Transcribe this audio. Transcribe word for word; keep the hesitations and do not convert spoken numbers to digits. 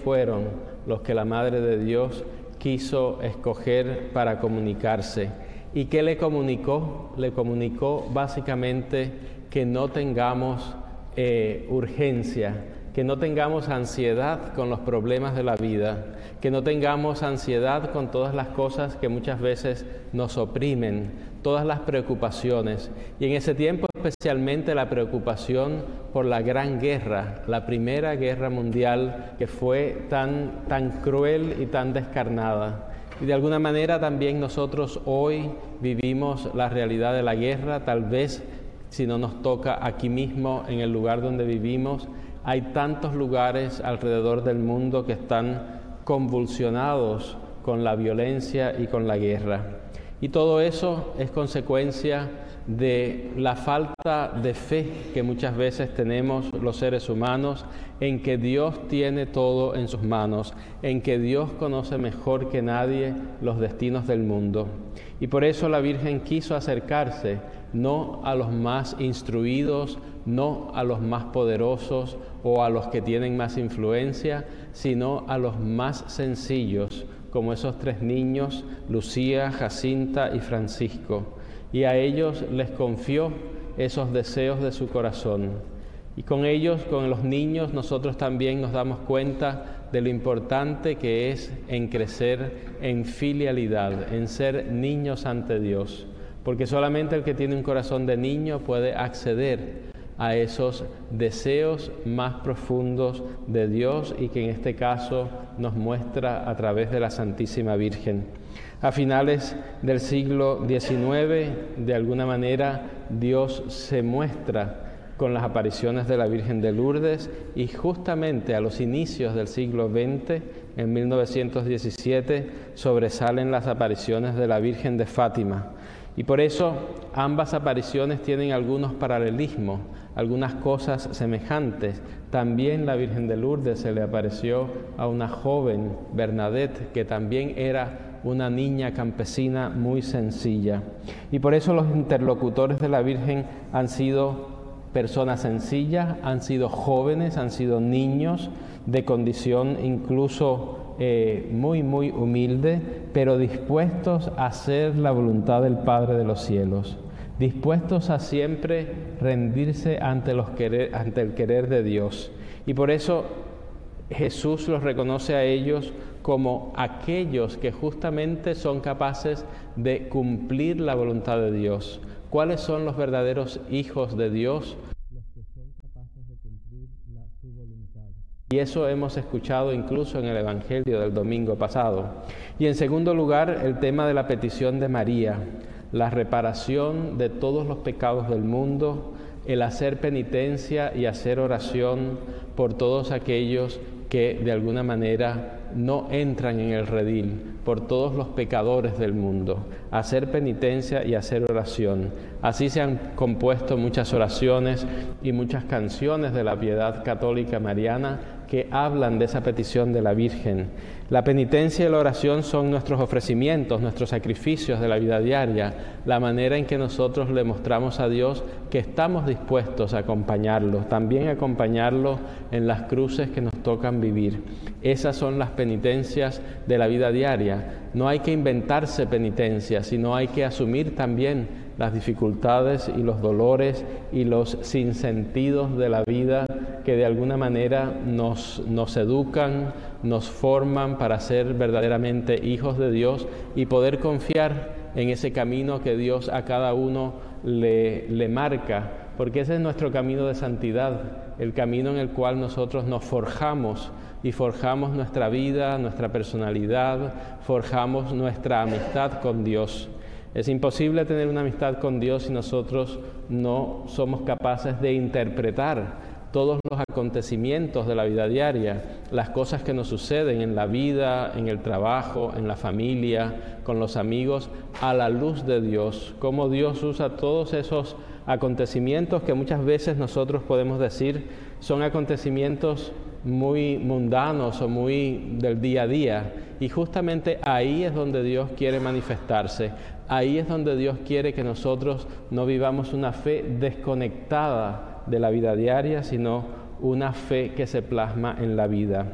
fueron los que la Madre de Dios quiso escoger para comunicarse. ¿Y qué le comunicó? Le comunicó básicamente que no tengamos eh, urgencia, que no tengamos ansiedad con los problemas de la vida, que no tengamos ansiedad con todas las cosas que muchas veces nos oprimen, todas las preocupaciones. Y en ese tiempo especialmente la preocupación por la gran guerra, la Primera Guerra Mundial, que fue tan, tan cruel y tan descarnada. Y de alguna manera también nosotros hoy vivimos la realidad de la guerra, tal vez si no nos toca aquí mismo en el lugar donde vivimos. Hay tantos lugares alrededor del mundo que están convulsionados con la violencia y con la guerra. Y todo eso es consecuencia de la falta de fe que muchas veces tenemos los seres humanos en que Dios tiene todo en sus manos, en que Dios conoce mejor que nadie los destinos del mundo. Y por eso la Virgen quiso acercarse no a los más instruidos, no a los más poderosos o a los que tienen más influencia, sino a los más sencillos, como esos tres niños, Lucía, Jacinta y Francisco. Y a ellos les confió esos deseos de su corazón. Y con ellos, con los niños, nosotros también nos damos cuenta de lo importante que es en crecer en filialidad, en ser niños ante Dios. Porque solamente el que tiene un corazón de niño puede acceder a esos deseos más profundos de Dios y que en este caso nos muestra a través de la Santísima Virgen. A finales del siglo diecinueve, de alguna manera, Dios se muestra con las apariciones de la Virgen de Lourdes y justamente a los inicios del siglo veinte, en mil novecientos diecisiete, sobresalen las apariciones de la Virgen de Fátima. Y por eso ambas apariciones tienen algunos paralelismos, algunas cosas semejantes. También la Virgen de Lourdes se le apareció a una joven, Bernadette, que también era una niña campesina muy sencilla. Y por eso los interlocutores de la Virgen han sido personas sencillas, han sido jóvenes, han sido niños de condición incluso Eh, muy, muy humilde, pero dispuestos a hacer la voluntad del Padre de los cielos, dispuestos a siempre rendirse ante, los querer, ante el querer de Dios. Y por eso Jesús los reconoce a ellos como aquellos que justamente son capaces de cumplir la voluntad de Dios. ¿Cuáles son los verdaderos hijos de Dios? Los que son capaces de cumplir la, su voluntad. Y eso hemos escuchado incluso en el Evangelio del domingo pasado. Y en segundo lugar, el tema de la petición de María, la reparación de todos los pecados del mundo, el hacer penitencia y hacer oración por todos aquellos que de alguna manera no entran en el redil, por todos los pecadores del mundo, hacer penitencia y hacer oración. Así se han compuesto muchas oraciones y muchas canciones de la piedad católica mariana que hablan de esa petición de la Virgen. La penitencia y la oración son nuestros ofrecimientos, nuestros sacrificios de la vida diaria, la manera en que nosotros le mostramos a Dios que estamos dispuestos a acompañarlo, también acompañarlo en las cruces que nos tocan vivir. Esas son las penitencias de la vida diaria. No hay que inventarse penitencias, sino hay que asumir también las dificultades y los dolores y los sinsentidos de la vida que de alguna manera nos, nos educan, nos forman para ser verdaderamente hijos de Dios y poder confiar en ese camino que Dios a cada uno le, le marca, porque ese es nuestro camino de santidad, el camino en el cual nosotros nos forjamos y forjamos nuestra vida, nuestra personalidad, forjamos nuestra amistad con Dios. Es imposible tener una amistad con Dios si nosotros no somos capaces de interpretar todos los acontecimientos de la vida diaria, las cosas que nos suceden en la vida, en el trabajo, en la familia, con los amigos, a la luz de Dios, cómo Dios usa todos esos acontecimientos que muchas veces nosotros podemos decir son acontecimientos muy mundanos o muy del día a día. Y justamente ahí es donde Dios quiere manifestarse. Ahí es donde Dios quiere que nosotros no vivamos una fe desconectada de la vida diaria, sino una fe que se plasma en la vida.